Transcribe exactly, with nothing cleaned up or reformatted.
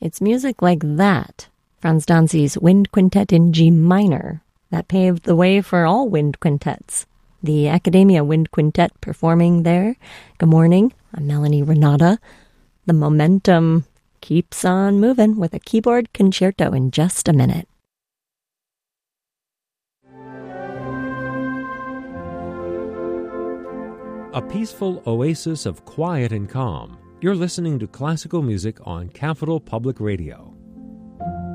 It's music like that, Franz Danzi's Wind Quintet in G minor, that paved the way for all wind quintets. The Academia Wind Quintet performing there. Good morning, I'm Melanie Renata. The momentum keeps on moving with a keyboard concerto in just a minute. A peaceful oasis of quiet and calm. You're listening to classical music on Capital Public Radio.